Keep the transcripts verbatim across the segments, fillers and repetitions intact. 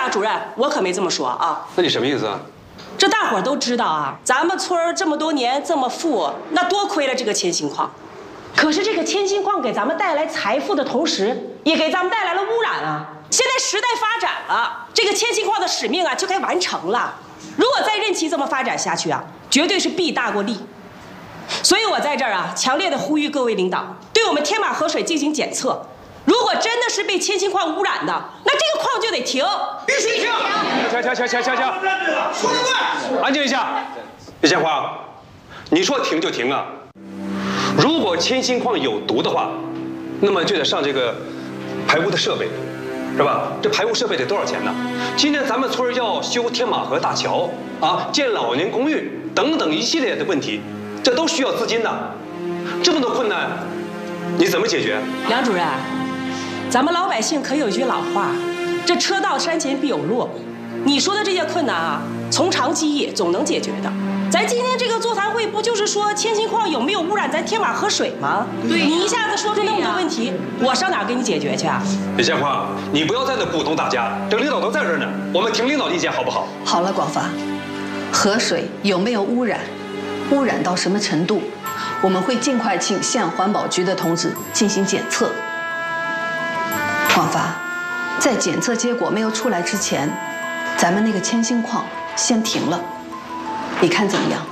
啊，主任，我可没这么说啊。 那你什么意思啊？ 这大伙儿都知道啊，咱们村儿这么多年这么富，那多亏了这个铅锌矿。可是这个铅锌矿给咱们带来财富的同时，也给咱们带来了污染啊。现在时代发展了，这个铅锌矿的使命啊就该完成了。如果再任其这么发展下去啊，绝对是弊大过利。所以我在这儿啊，强烈的呼吁各位领导，对我们天马河水进行检测。如果真的是被铅锌矿污染的，那这个矿就得停， 必须停！ 停停停停停停！ 说得对！ 安静一下，李建华，你说停就停啊！如果铅锌矿有毒的话，那么就得上这个排污的设备，是吧？这排污设备得多少钱呢？今天咱们村要修天马河大桥啊，建老年公寓等等一系列的问题，这都需要资金的。这么多困难，你怎么解决？ 梁主任，咱们老百姓可有句老话，这车到山前必有路。你说的这些困难啊，从长计议总能解决的。咱今天这个座谈会不就是说铅锌矿有没有污染咱天马河水吗？对，你一下子说出那么多问题，我上哪儿给你解决去啊？ 李建华，你不要在这鼓动大家，这领导都在这儿呢，我们听领导意见好不好？ 好了，广发，河水有没有污染，污染到什么程度，我们会尽快请向环保局的同志进行检测。广发，在检测结果没有出来之前，咱们那个铅锌矿先停了，你看怎么样？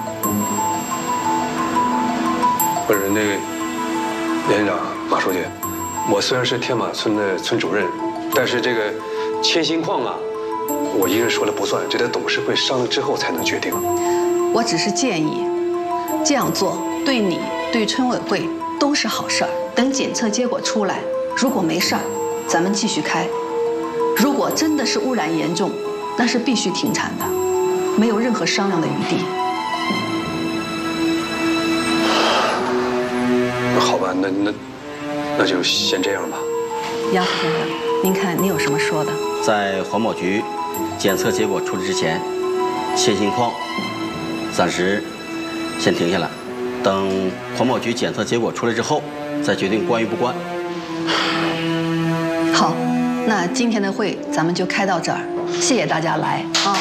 不是那个连院长、马书记，我虽然是天马村的村主任，但是这个铅锌矿啊，我一人说了不算，这得董事会商量之后才能决定。 我只是建议，这样做对你、对村委会都是好事儿。等检测结果出来，如果没事儿，咱们继续开；如果真的是污染严重，那是必须停产的，没有任何商量的余地。 好吧，那那那就先这样吧。 杨副先生，您看您有什么说的？ 在环保局检测结果出来之前，铅锌矿暂时先停下来，等环保局检测结果出来之后，再决定关与不关。 好，那今天的会咱们就开到这儿，谢谢大家来啊。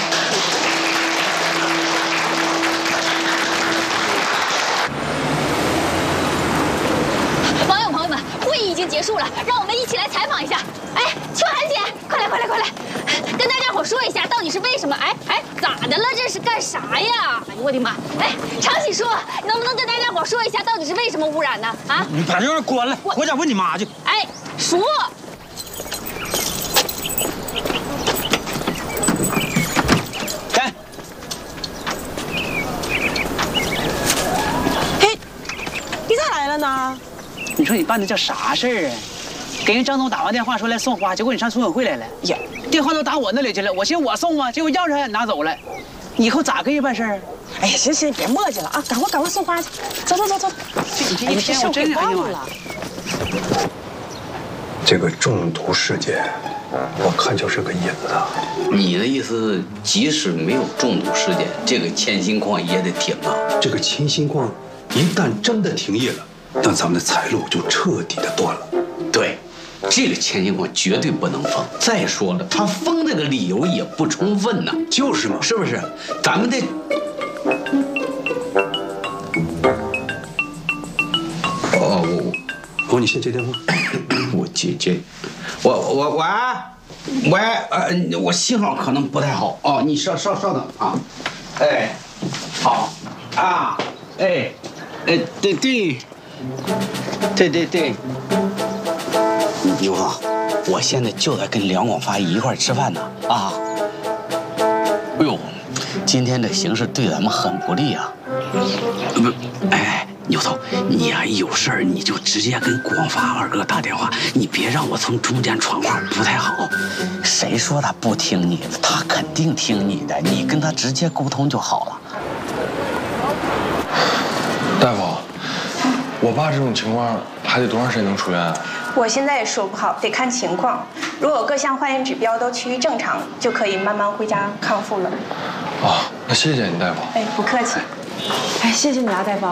网友朋友们，会议已经结束了，让我们一起来采访一下。哎，秋涵姐，快来快来快来，跟大家伙说一下到底是为什么？哎哎，咋的了？这是干啥呀？哎呦我的妈！哎，常喜叔，能不能跟大家伙说一下到底是为什么污染呢？啊， 你把这玩意关了，回家问你妈去。 哎，叔。 来。 嘿，你咋来了呢？ 你说你办的叫啥事儿啊？给人张总打完电话说来送花，结果你上村委会来了。呀，电话都打我那里去了，我寻思我送啊，结果钥匙还拿走了。以后咋跟人办事儿？ 哎呀，行行，别磨叽了啊，赶快赶快送花去，走走走走。 这你这一天我真哎呀妈呀！ 这个中毒事件，我看就是个引子。 你的意思，即使没有中毒事件，这个铅锌矿也得停啊？ 这个铅锌矿一旦真的停业了，那咱们的财路就彻底的断了。 对，这个铅锌矿绝对不能封。再说了，他封这个理由也不充分呐。 就是嘛， 是不是？咱们得。哦，我， 哦，你先接电话。 我接接，我我喂喂，呃，我信号可能不太好哦，你稍稍稍等啊。哎，好啊，哎，哎，对对，对对对。牛总，我现在就在跟梁广发一块吃饭呢啊。哎呦，今天这形势对咱们很不利啊。不，哎，牛总，你呀、啊、有事儿你就直接跟广发二哥打电话，你别让我从中间闯话，不太好。谁说他不听你的？他肯定听你的，你跟他直接沟通就好了。 大夫，我爸这种情况还得多长时间能出院啊？ 我现在也说不好，得看情况。如果各项化验指标都趋于正常，就可以慢慢回家康复了。 哦，那谢谢你，大夫。 哎，不客气。 哎，谢谢你啊，大夫。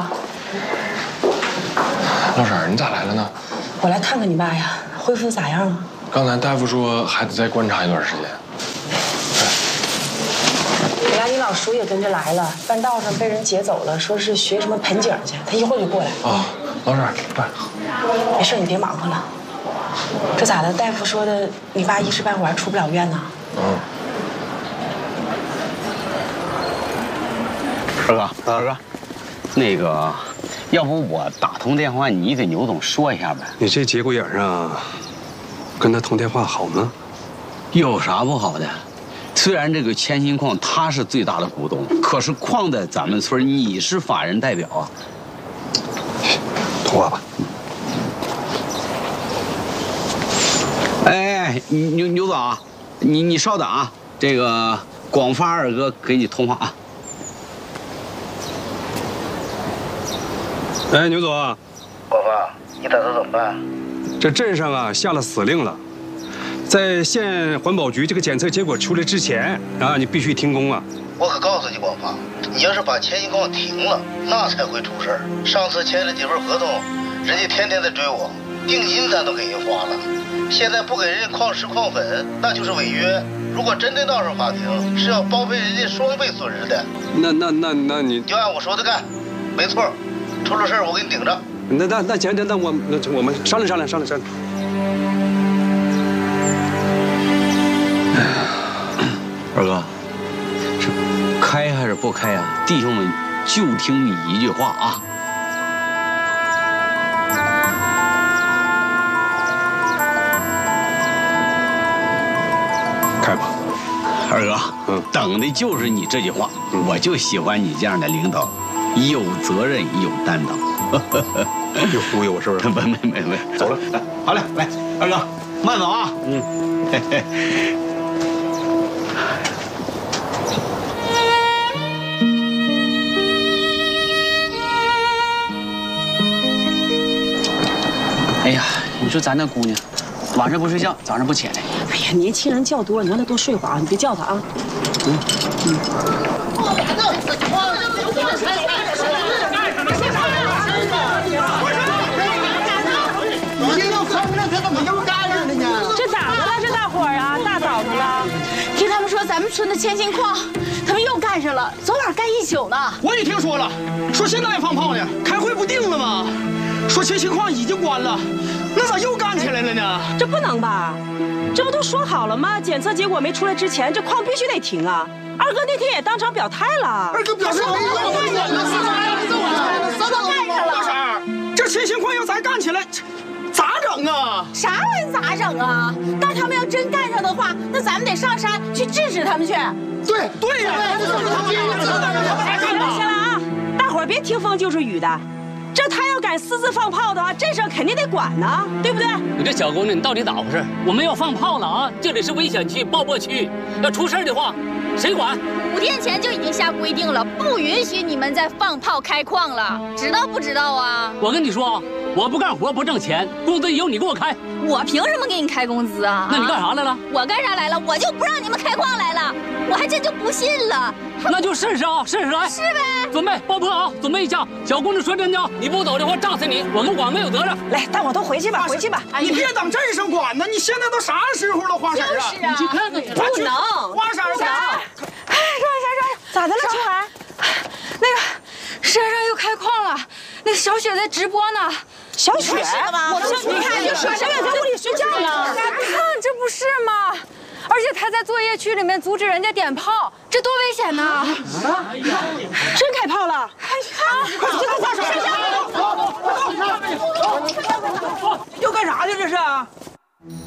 老婶儿，你咋来了呢？ 我来看看你爸呀，恢复咋样了？ 刚才大夫说还得再观察一段时间。 呀，你老叔也跟着来了，半道上被人劫走了，说是学什么盆景去，他一会儿就过来。 啊，老婶，爸， 没事，你别忙活了。这咋的？大夫说的，你爸一时半会儿还出不了院呢。 嗯。 二哥，二哥，那个，要不我打通电话，你给牛总说一下呗？ 你这节骨眼上，跟他通电话好吗？ 有啥不好的？虽然这个千心矿他是最大的股东，可是矿在咱们村，你是法人代表啊。 通话吧。 哎，牛牛总啊，你你稍等啊，这个广发二哥给你通话啊。 哎，牛总， 广发，你打算怎么办？ 这镇上啊下了死令了，在县环保局这个检测结果出来之前啊，你必须停工啊！ 我可告诉你，广发，你要是把千心矿停了，那才会出事儿。上次签了几份合同，人家天天在追我，定金咱都给人花了，现在不给人家矿石矿粉，那就是违约。如果真的闹上法庭，是要包赔人家双倍损失的。 那那那那你就按我说的干，没错。出了事儿我给你顶着。 那那那行行，那我那我们商量商量商量商量。 二哥，是开还是不开啊？弟兄们就听你一句话啊！ 开吧， 二哥， 嗯， 等的就是你这句话，嗯、我就喜欢你这样的领导。有责任，有担当， 又忽悠我是不是？ 没没没没， 走了， 来，好嘞，来，二哥，慢走啊。嗯。嘿嘿。 哎呀，你说咱那姑娘，晚上不睡觉，早上不起来。 哎呀，年轻人觉多，你让他多睡会儿啊，你别叫他啊。嗯嗯。 这咋的了？这大伙儿啊，大早上了，听他们说咱们村的千心矿，他们又干上了，昨晚干一宿呢。 我也听说了，说现在还放炮呢，开会不定了吗？说千心矿已经关了，那咋又干起来了呢？ 这不能吧？这不都说好了吗？检测结果没出来之前，这矿必须得停啊！二哥那天也当场表态了。 二哥表示没用， 说干上了。 大婶儿，这千心矿要咱干起来，咋整啊？ 啥玩意咋整啊？那他们要真干上的话，那咱们得上山去制止他们去。 对对呀， 行了行了啊，大伙儿别听风就是雨的。这他要敢私自放炮的话，这事儿肯定得管呢，对不对？ 你这小姑娘，你到底咋回事？我们要放炮了啊！这里是危险区、爆破区，要出事的话，谁管？ 五天前就已经下规定了，不允许你们再放炮开矿了，知道不知道啊？ 我跟你说，我不干活不挣钱，工资由你给我开。 我凭什么给你开工资啊？ 那你干啥来了？ 我干啥来了？我就不让你们开矿来了，我还真就不信了。 那就试试啊，试试来。 是呗。 准备爆破啊！准备一下，小姑娘说真的，你不走的话炸死你，我们管没有责任。 来，大伙都回去吧，回去吧。 你别等镇上管呢，你现在都啥时候了，花婶啊？ 就是啊， 你去看看去。 不能， 花婶儿， 哎，让一下，让一下。 咋的了，秋涵？ 那个山上又开矿了，那个小雪在直播呢。 小雪， 我们你看，就小雪在屋里睡觉呢。 看，这不是吗？而且他在作业区里面阻止人家点炮，这多危险呐！ 真开炮了！ 快快快，花婶！ 又干啥去这是？